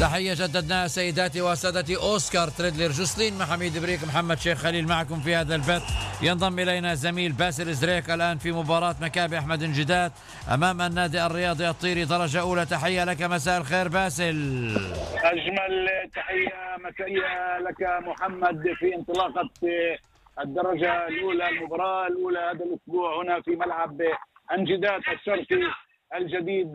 تحية جددناها سيداتي وسادتي. أوسكار تريدلر، جوسلين محميد بريك، محمد شيخ خليل معكم في هذا البث. ينضم إلينا زميل باسل زريك الآن في مباراة مكابي أحمد انجداد أمام النادي الرياضي الطيري درجة أولى. تحية لك، مساء الخير باسل. أجمل تحية مسائية لك محمد في انطلاقة الدرجة الأولى، المباراة الأولى هذا الأسبوع هنا في ملعب انجداد الشرقي الجديد.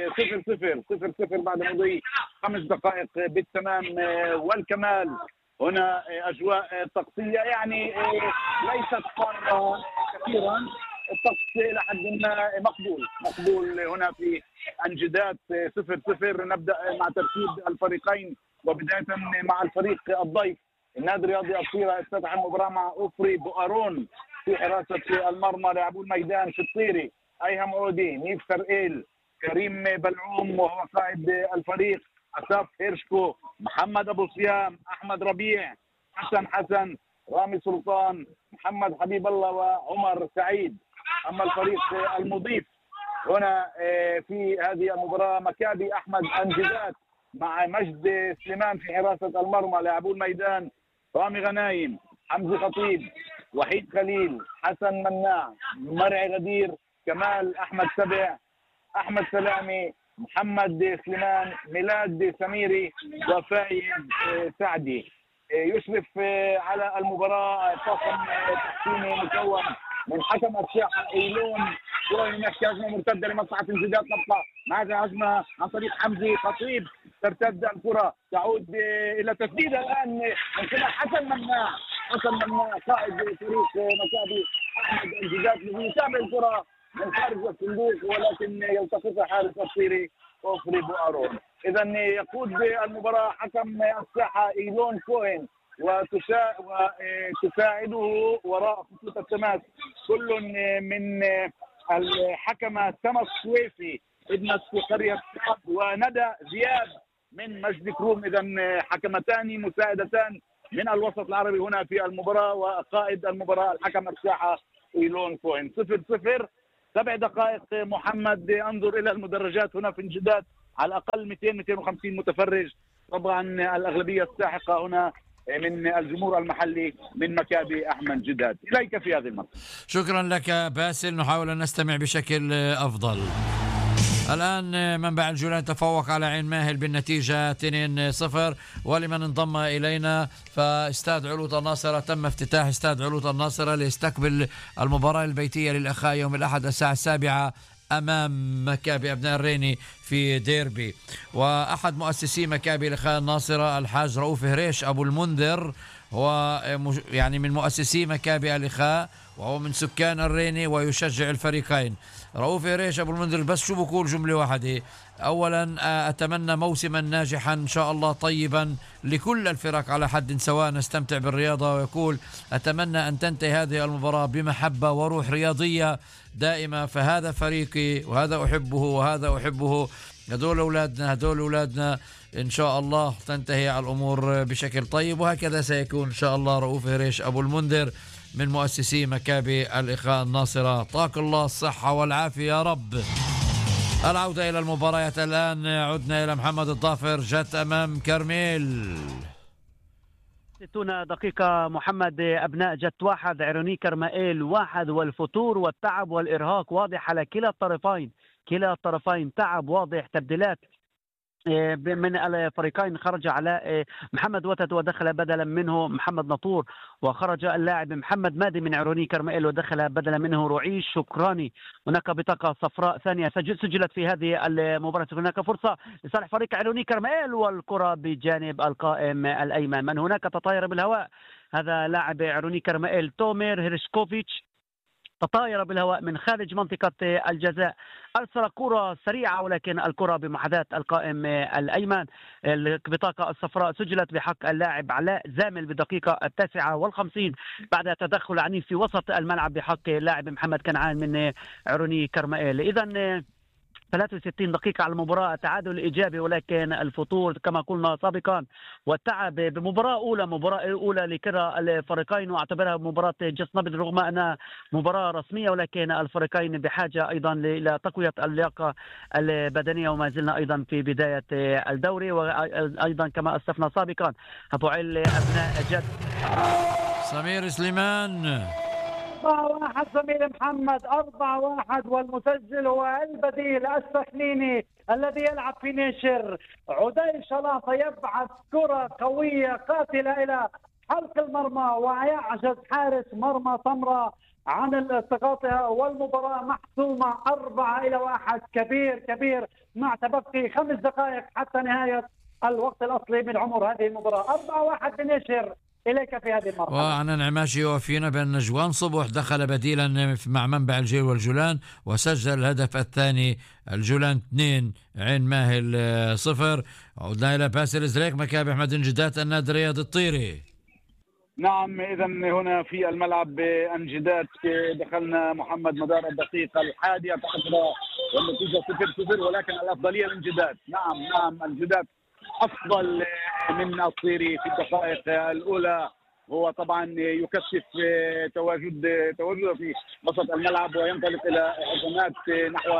0-0 بعد مضي 5 دقائق بالتمام والكمال. هنا أجواء طقسية يعني ليست حارة كثيرا، الطقس إلى حد ما مقبول هنا في انجداد. 0-0. نبدأ مع ترتيب الفريقين، وبداية مع الفريق الضيف النادي الرياضي الطيرة. افتتح المباراة مع أوفري بؤارون في حراسة المرمى. لاعبو الميدان في الطيري أيهم عودي، نيف سرائيل، كريم بلعوم وهو قائد الفريق، أساف هيرشكو، محمد أبو صيام، أحمد ربيع، حسن، رامي سلطان، محمد حبيب الله وعمر سعيد. أما الفريق المضيف هنا في هذه المباراة مكابي أحمد انجداد مع مجد سليمان في حراسة المرمى. لاعبو الميدان رامي غنايم، حمزي خطيب، وحيد خليل، حسن مناع، مرعي غدير، كمال أحمد سبع، أحمد سلامي، محمد سليمان، ميلاد سميري، وفايد سعدي. يشرف على المباراة طاقم تحكيمي مكون من حكم الساحة إيلون كوين. نحكي هجمة مرتدة لمصلحة انجداد، نطلع مع هجمة عن طريق حمزي خطيب، ترتد الكرة تعود إلى تسديدة الآن من قبل حسن مناع قائد فريق مكابي أحمد انجداد، الذي يتابع الكرة من خارج الصندوق ولكن يلتقطها حارس الطيري أوفري بؤارون. إذا يقود المباراة حكم الساحة إيلون كوين، وتساعده وراء خطوط التماس كل من الحكمة سما السويسي ابنة قرية سعد، وندى زياد من مجد كروم. إذا حكمتان مساعدتان من الوسط العربي هنا في المباراة، وقائد المباراة الحكم الساحة إيلون كوين. 0-0. 7 دقائق محمد. انظر إلى المدرجات هنا في انجداد، على الأقل 200-250 متفرج. طبعا الأغلبية الساحقة هنا من الجمهور المحلي من مكابي أحمد جداد. إليك في هذه المرة. شكرا لك باسل، نحاول أن نستمع بشكل أفضل. الآن منبع الجولان تفوق على عين ماهل بالنتيجة 2-0. ولمن انضم إلينا فاستاد علوط الناصرة، تم افتتاح استاد علوط الناصرة ليستقبل المباراة البيتية للأخاء يوم الأحد الساعة 7 أمام مكابي أبناء الريني في ديربي. وأحد مؤسسي مكابي الأخاء الناصرة الحاج رؤوف هريش أبو المنذر، هو يعني من مؤسسي مكابي الأخاء وهو من سكان الريني ويشجع الفريقين. رؤوف هريش أبو المنذر، بس شو بقول جملة واحدة. أولا أتمنى موسما ناجحا إن شاء الله طيبا لكل الفرق على حد سواء، نستمتع بالرياضة. ويقول أتمنى أن تنتهي هذه المباراة بمحبة وروح رياضية دائما، فهذا فريقي وهذا أحبه وهذا أحبه. هدول أولادنا إن شاء الله تنتهي الأمور بشكل طيب، وهكذا سيكون إن شاء الله. رؤوف هريش أبو المنذر من مؤسسي مكابي الإخاء الناصرة، طاق الله الصحة والعافية يا رب. العودة إلى المباريات الآن، عدنا إلى محمد الضافر، جت أمام كرميل. 60 دقيقة محمد. أبناء جت 1، عيروني كرمائيل 1، والفتور والتعب والإرهاق واضح على كلا الطرفين. تعب واضح. تبديلات من الفريقين، خرج على محمد وتد ودخل بدلا منه محمد نطور، وخرج اللاعب محمد مادي من عيروني كرمائيل ودخل بدلا منه رعيش شكراني. هناك بطاقة صفراء ثانية سجلت في هذه المباراة. هناك فرصة لصالح فريق عيروني كرمائيل، والكرة بجانب القائم الأيمن. من هناك تطاير بالهواء هذا لاعب عيروني كرمائيل تومير هيرشكوفيتش، تطاير بالهواء من خارج منطقة الجزاء، أرسل كرة سريعة ولكن الكرة بمحاذاة القائم الأيمن. البطاقة الصفراء سجلت بحق اللاعب علاء زامل بالدقيقة 59 بعد تدخل عنيف في وسط الملعب بحق اللاعب محمد كنعان من عيروني كرمائيل. إذن 63 دقيقة على المباراة، تعادل إيجابي، ولكن الفتور كما قلنا سابقا والتعب بمباراة أولى لكلا الفريقين، واعتبرها مباراة جس نبض رغم أنها مباراة رسمية، ولكن الفريقين بحاجة أيضا إلى تقوية اللياقة البدنية، وما زلنا أيضا في بداية الدوري. وأيضا كما أسلفنا سابقا أبو عيل أبناء جد سمير سليمان 4-1 زميل محمد، 4-1، والمسجل هو البديل السخنيني الذي يلعب في نيشر. عدي شلاطة يبعث كرة قوية قاتلة إلى حلق المرمى، ويعجز حارس مرمى سمرة عن التقاطها، والمباراة محسومة 4-1. كبير كبير مع تبقي 5 دقائق حتى نهاية الوقت الأصلي من عمر هذه المباراة. 4-1 بنيشر. إليك في هذه المرحلة. وعن انعماشي يوفينا بأن جوان صبح دخل بديلا مع منبع الجيل والجولان وسجل الهدف الثاني. الجولان 2 عين ماهل 0. عودنا إلى باسل زريك مكابح أحمد انجدات النادي الرياضي الطيري. نعم، إذا هنا في الملعب انجدات دخلنا محمد مدار الدقيقة 11 والنتيجة 0-0، ولكن الأفضلية الانجدات. نعم انجدات أفضل من الطيري في الدقائق الأولى. هو طبعا يكثف تواجده في وسط الملعب وينطلق إلى هجمات نحو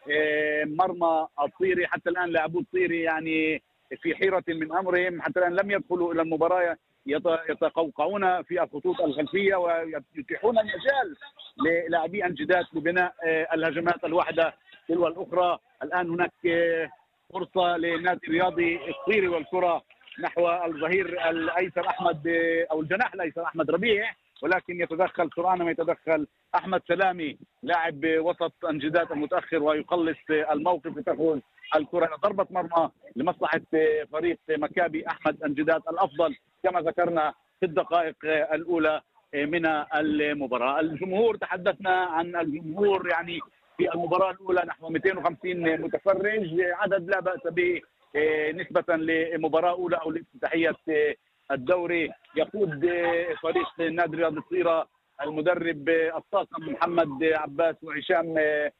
مرمى الطيري. حتى الآن لاعبو الطيري يعني في حيرة من أمرهم، حتى الآن لم يدخلوا إلى المباراة، يتقوقعون في الخطوط الخلفية ويتيحون المجال للاعبي انجدات لبناء الهجمات الواحدة تلو الأخرى. الآن هناك فرصة للنادي الرياضي الطيري والكرة نحو الظهير الأيسر أحمد أو الجناح الأيسر أحمد ربيع، ولكن يتدخل سرعان ما يتدخل أحمد سلامي لاعب وسط انجدات المتأخر ويقلص الموقف لتخرج الكرة إلى ضربة مرمى لمصلحة فريق مكابي أحمد انجدات الأفضل كما ذكرنا في الدقائق الأولى من المباراة. الجمهور، تحدثنا عن الجمهور، يعني في المباراة الأولى نحو 250 متفرج، عدد لا بأس به نسبة لمباراة أولى أو لافتتاحية الدوري. يقود فريق نادي الرياضي الطيرة المدرب الطاقم محمد عباس وهشام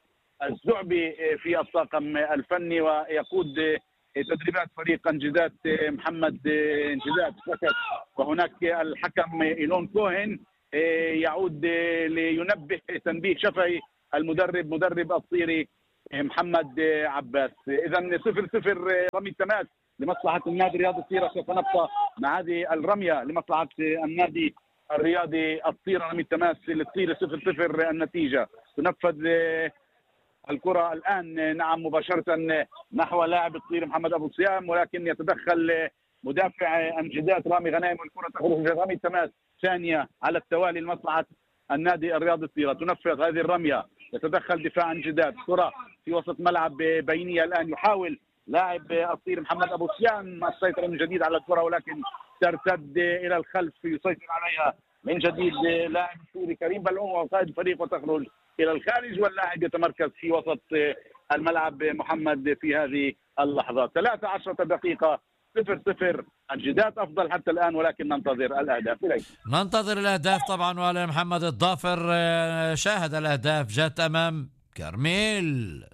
الزعبي في الطاقم الفني، ويقود تدريبات فريق انجدات محمد انجدات فقط. وهناك الحكم إيلون كوهن يعود لينبه تنبيه شفهي مدرب الطيري محمد عباس. إذا 0-0 رمي التماس لمصلحة النادي الرياضي الطيرة. سوف نبقى مع هذه الرمية لمصلحة النادي الرياضي الطيرة. رمي التماس للطيرة 0-0 النتيجة. تنفذ الكرة الآن نعم مباشرة نحو لاعب الطير محمد أبو صيام، ولكن يتدخل مدافع انجدات رامي غنايم والكرة تخرج رمي التماس ثانية على التوالي لمصلحة النادي الرياضي الطيرة. تنفذ هذه الرمية، يتدخل دفاع انجدات، كرة في وسط ملعب بينية. الآن يحاول لاعب الطير محمد أبو صيام السيطرة من جديد على الكرة، ولكن ترتد إلى الخلف، يسيطر عليها من جديد لاعب الطيري كريم بلعوم وقائد الفريق وتخرج إلى الخارج، واللاعب يتمركز في وسط الملعب محمد في هذه اللحظات. 13 دقيقة 0-0 انجدات أفضل حتى الآن، ولكن ننتظر الأهداف. إليك ننتظر الأهداف طبعا. وعلى محمد الضافر شاهد الأهداف جات أمام كرميل.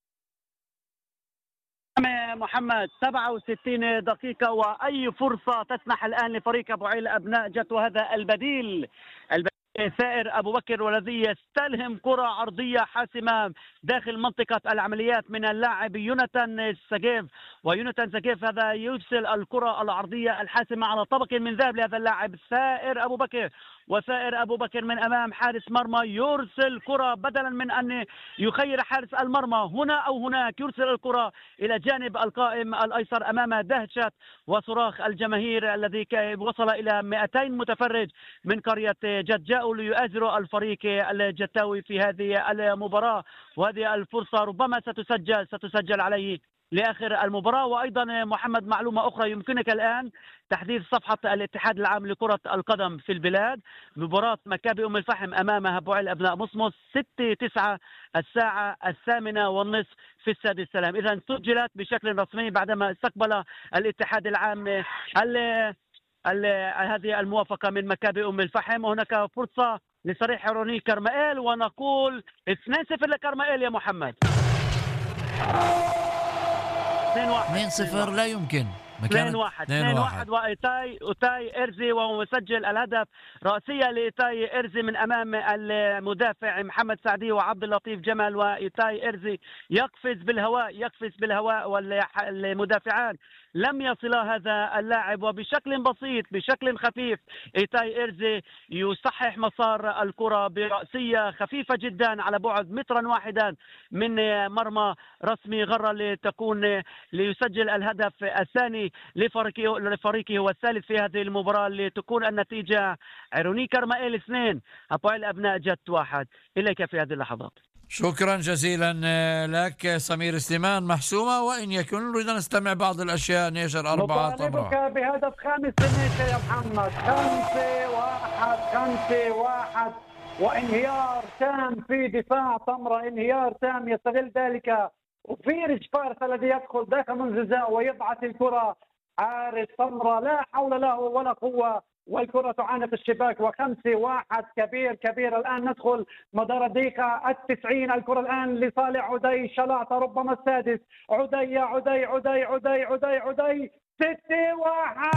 محمد 67 دقيقة وأي فرصة تسمح الآن لفريق أبو عيل أبناء جت، وهذا البديل ثائر أبو بكر، والذي يستلهم كرة عرضية حاسمة داخل منطقة العمليات من اللاعب يوناتان سجيف. ويوناتان سجيف هذا يرسل الكرة العرضية الحاسمة على طبق من ذهب لهذا اللاعب ثائر أبو بكر. وثائر أبو بكر من أمام حارس مرمى يرسل كرة، بدلا من أن يخير حارس المرمى هنا أو هناك، يرسل الكرة إلى جانب القائم الأيسر أمام دهشة وصراخ الجماهير الذي وصل إلى 200 متفرج من قرية جد، جاءوا ليؤازروا الفريق الجتاوي في هذه المباراة. وهذه الفرصة ربما ستسجل عليه لآخر المباراة. وأيضا محمد معلومة أخرى يمكنك الآن تحديث صفحة الاتحاد العام لكرة القدم في البلاد. مباراة مكابي أم الفحم أمام أبو عيل أبناء مصمص 6/9 الساعة 8:30 في استاد السلام. إذا سجلت بشكل رسمي بعدما استقبل الاتحاد العام هذه الموافقة من مكابي أم الفحم. وهناك فرصة لصريح روني كرمائيل، ونقول 2-0 لكرمائيل يا محمد. 2-0 لا يمكن. 2-1 وإيتاي إرزي وهو مسجل الهدف رأسية لإيتاي إرزي من أمام المدافع محمد سعدي وعبد اللطيف جمال. وإيتاي إرزي يقفز بالهواء والمدافعان لم يصلا هذا اللاعب، وبشكل بسيط بشكل خفيف إيتاي إرزي يصحح مسار الكرة برأسية خفيفة جدا على بعد 1 متر من مرمى رسمي غرة ليسجل الهدف الثاني لفريقه والثالث في هذه المباراة، لتكون النتيجة عيروني كرمائيل 2 هابويل أبناء جت 1. إليك في هذه اللحظات. شكرا جزيلا لك سمير سليمان. محسومة وإن يكن نريد أن نستمع بعض الأشياء. نيشر 4 نطالبك بهدف خامس لنيشر يا محمد. 5-1 وانهيار تام في دفاع طمرة، انهيار تام يستغل ذلك وفيرج فارس الذي يدخل داخل منجزاء ويضعف الكرة. حارس طمرة لا حول له ولا قوة والكرة تعانق الشباك. 5-1 كبير. الآن ندخل مدار الدقيقة 90. الكرة الآن لصالح عدي شلاطة ربما السادس. عدي 6-1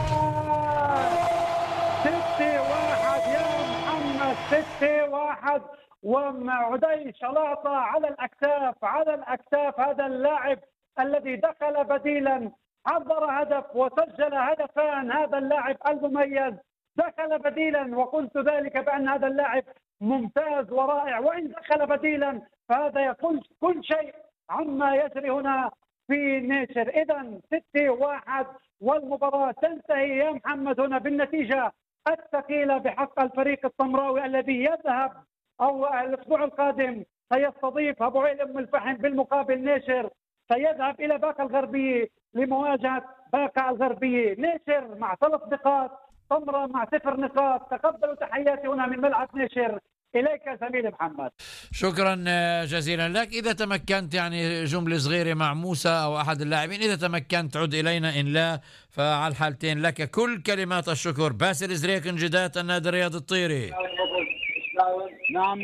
يا محمد. 6-1 وعدي شلاطة على الأكتاف. هذا اللاعب الذي دخل بديلا حضر هدف وسجل هدفان. هذا اللاعب المميز دخل بديلا، وقلت ذلك بأن هذا اللاعب ممتاز ورائع، وإن دخل بديلا فهذا يقول كل شيء عما يجري هنا في نيشر. إذن 6-1 والمباراة تنتهي يا محمد هنا بالنتيجة الثقيلة بحق الفريق الطمراوي الذي يذهب أو الأسبوع القادم سيستضيف هابويل أم الفحم. بالمقابل نيشر سيذهب إلى باقة الغربية لمواجهة باقة الغربية. نيشر مع 3 نقاط، طمرة مع 0 نقاط. تقبلوا تحياتي هنا من ملعب نيشر. إليك زميلي محمد. شكرا جزيلا لك. إذا تمكنت يعني جملة صغيرة مع موسى أو أحد اللاعبين، إذا تمكنت عد إلينا، إن لا فعلى الحالتين لك كل كلمات الشكر. باسل زريك انجدات النادي الرياضي الطيري. نعم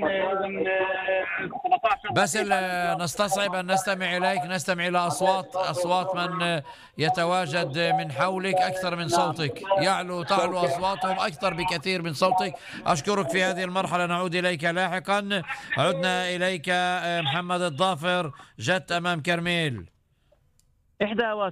باسل نستصعب أن نستمع إليك، نستمع إلى أصوات من يتواجد من حولك أكثر من صوتك. تعلو أصواتهم أكثر بكثير من صوتك. أشكرك في هذه المرحلة، نعود إليك لاحقا. عدنا إليك محمد الضافر، جت أمام كرميل.